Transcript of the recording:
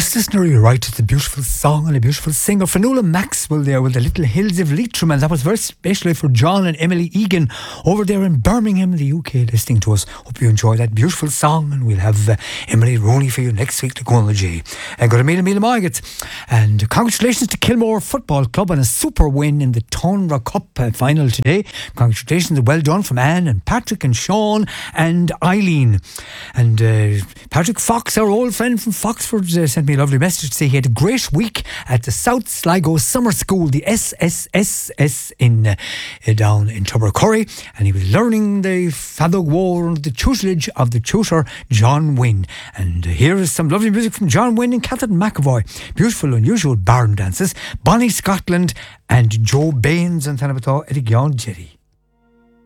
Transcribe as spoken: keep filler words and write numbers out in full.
Yes, listener, you're right. It's a beautiful song and a beautiful singer. Fionnuala Maxwell there with the Little Hills of Leitrim, and that was very especially for John and Emily Egan over there in Birmingham, the U K, listening to us. Hope you enjoy that beautiful song, and we'll have uh, Emily Rooney for you next week to go on the G. And got a meal, meal, Margaret. And congratulations to Kilmore Football Club on a super win in the Tonra Cup uh, final today. Congratulations, well done from Anne and Patrick and Sean and Eileen. And uh, Patrick Fox, our old friend from Foxford, uh, sent me a lovely message to say he had a great week at the South Sligo Summer School, the S S S S in uh, uh, down in Tubbercurry, and he was learning the Fadog War, the tutelage of the tutor John Wynne. And uh, here is some lovely music from John Wynne and Catherine McAvoy. Beautiful, unusual barn dances, Bonnie Scotland and Joe Baines and Tanabatha Edigion Jerry.